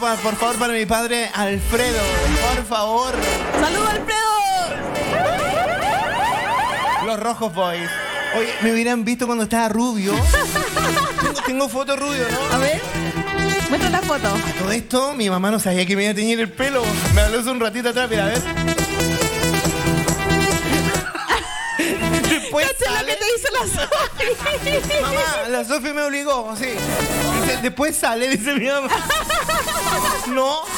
por favor, para mi padre Alfredo. Por favor. ¡Saludos, Alfredo! Los Rojos Boys. Oye, me hubieran visto cuando estaba rubio. Tengo foto rubio, ¿no? A ver, muestra la foto. A todo esto, mi mamá no sabía que me iba a teñir el pelo. Me habló hace un ratito atrás, mira, a ver. Después ¿Cacha lo sale... que te hizo la Sofi? Mamá, la Sofi me obligó, sí. Después sale, dice mi mamá. No.